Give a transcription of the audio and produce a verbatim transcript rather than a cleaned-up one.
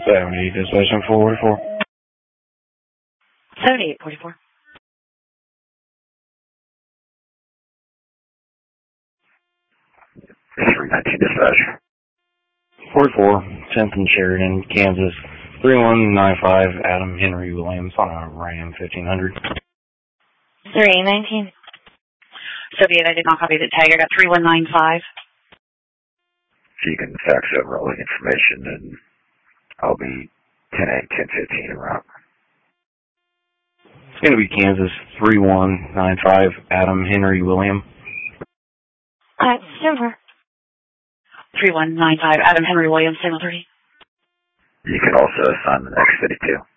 seventy, dispatching four forty-four. seventy-eight forty-four. three nineteen dispatch. forty-four, tenth and Sheridan, Kansas. three one nine five, Adam Henry Williams on a Ram fifteen hundred. three nineteen. Soviet, I did not copy the tag. I got three one nine five. So you can fax over all the information, and I'll be ten eight, ten fifteen around. It's going to be Kansas three one nine five, Adam Henry William. Uh, Denver. three one nine five, Adam Henry Williams, signal thirty. You can also assign the next fifty-two.